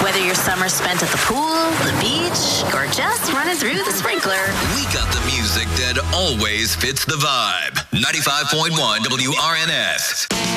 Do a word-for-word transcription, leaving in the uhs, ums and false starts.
Whether your summer's spent at the pool, the beach, or just running through the sprinkler, we got the music that always fits the vibe. ninety-five point one W R N S.